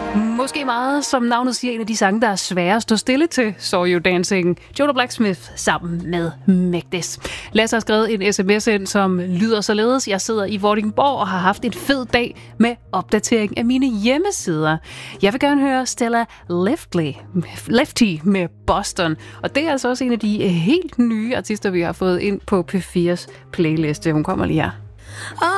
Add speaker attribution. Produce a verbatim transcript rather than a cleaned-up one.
Speaker 1: Måske meget, som navnet siger, en af de sange, der er svære at stå stille til, Saw You Dancing. Joda Blacksmith sammen med Magdes. Lasse har skrevet en sms ind, som lyder således: Jeg sidder i Vordingborg og har haft en fed dag med opdatering af mine hjemmesider. Jeg vil gerne høre Stella Lefty, Lefty med Boston. Og det er altså også en af de helt nye artister, vi har fået ind på P fires playliste. Hun kommer lige her.